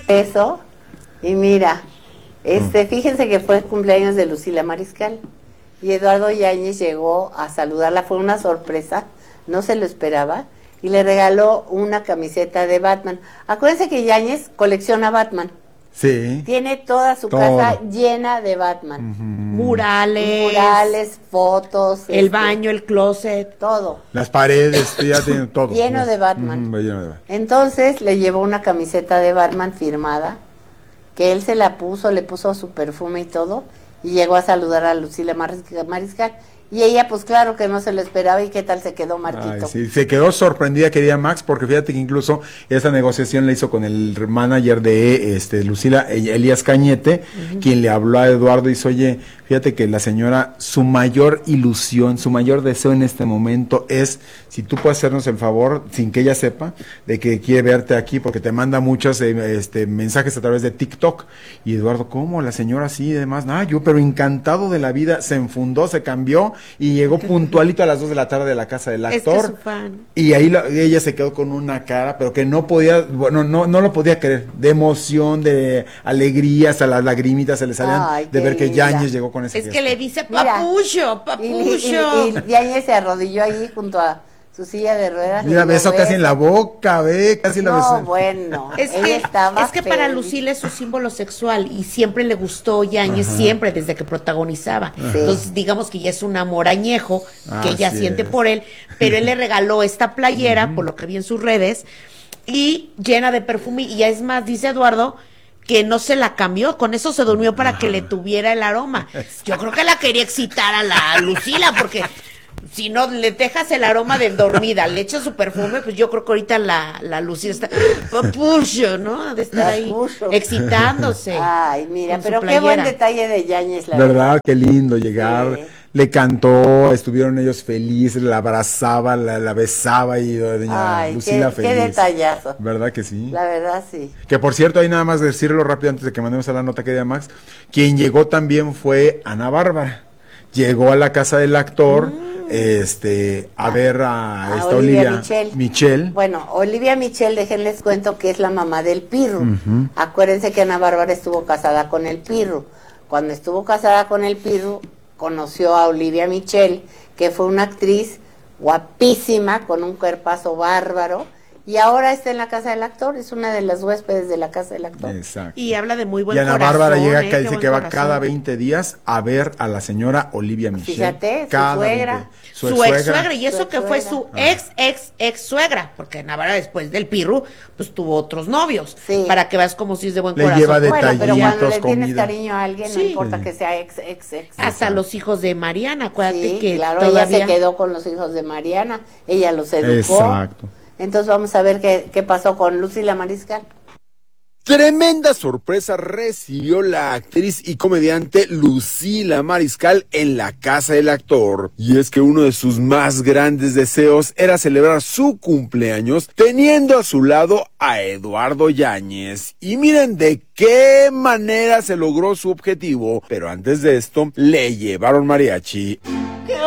Eso, y mira, fíjense que fue el cumpleaños de Lucila Mariscal y Eduardo Yáñez llegó a saludarla, fue una sorpresa, no se lo esperaba, y le regaló una camiseta de Batman. Acuérdense que Yáñez colecciona Batman. Sí. Tiene toda su casa llena de Batman. Murales, fotos. El baño, el closet. Todo. Las paredes, ya tienen todo. Lleno de Batman. Lleno de Batman. Entonces le llevó una camiseta de Batman firmada, que él se la puso, le puso su perfume y todo, y llegó a saludar a Lucila Mariscal. Y ella, pues claro que no se lo esperaba, y qué tal se quedó Marquito. Ay, sí, se quedó sorprendida, querida Max, porque fíjate que incluso esa negociación la hizo con el manager de Lucila, Elías Cañete, quien le habló a Eduardo y dice, oye, fíjate que la señora, su mayor ilusión, su mayor deseo en este momento es, si tú puedes hacernos el favor, sin que ella sepa, de que quiere verte aquí, porque te manda muchos mensajes a través de TikTok. Y Eduardo, ¿cómo? La señora sí y demás. Yo, pero encantado de la vida, se enfundó, se cambió y llegó puntualito a las 2 de la tarde de la casa del actor. Es que es su fan. Y ahí ella se quedó con una cara, pero que no podía, bueno, no lo podía creer, de emoción, de alegría, hasta las lagrimitas se le salían de ver que Yáñez llegó con ese Es gesto. que le dice papucho. Y Yáñez se arrodilló ahí junto a su silla de ruedas. Mira, besó casi en la boca, casi la besó. No, bueno, es que para Lucila es su símbolo sexual y siempre le gustó Yáñez, siempre, desde que protagonizaba. Sí. Entonces, digamos que ya es un amor añejo que ella siente por él, pero él le regaló esta playera, por lo que vi en sus redes, y llena de perfume, y es más, dice Eduardo, que no se la cambió, con eso se durmió para que le tuviera el aroma. Yo creo que la quería excitar a la Lucila, porque si no le dejas el aroma de dormida, le echas su perfume, pues yo creo que ahorita la Lucila está papucho, ¿no? De estar ahí excitándose. Ay, mira, pero qué buen detalle de Yáñez, la verdad. Qué lindo llegar. Sí. Le cantó, estuvieron ellos felices, la abrazaba, la besaba y doña Lucila feliz. Qué detallazo. ¿Verdad que sí? La verdad, sí. Que por cierto, hay nada más decirlo rápido antes de que mandemos a la nota que diga Max. Quien llegó también fue Ana Bárbara. Llegó a la casa del actor, a ver a esta Olivia Michel. Bueno, Olivia Michel, déjenles cuento que es la mamá del Pirru. Acuérdense que Ana Bárbara estuvo casada con el Pirru. Cuando estuvo casada con el Pirru, conoció a Olivia Michel, que fue una actriz guapísima, con un cuerpazo bárbaro, y ahora está en la casa del actor, es una de las huéspedes de la casa del actor. Exacto. Y habla de muy buen corazón. Y Ana Bárbara llega acá y dice que va cada 20 días a ver a la señora Olivia Michel. Fíjate, cada su suegra. Su ex suegra, y eso que fue su ex suegra, porque Ana Bárbara después del Pirru, pues tuvo otros novios. Sí. Para que veas como si es de buen corazón. Lleva detallitos, pero cuando le tienes comida. cariño a alguien, no importa que sea ex. Hasta los hijos de Mariana, acuérdate que claro, todavía ella se quedó con los hijos de Mariana, ella los educó. Exacto. Entonces vamos a ver qué pasó con Lucila Mariscal. Tremenda sorpresa recibió la actriz y comediante Lucila Mariscal en la casa del actor. Y es que uno de sus más grandes deseos era celebrar su cumpleaños teniendo a su lado a Eduardo Yáñez. Y miren de qué manera se logró su objetivo. Pero antes de esto, le llevaron mariachi.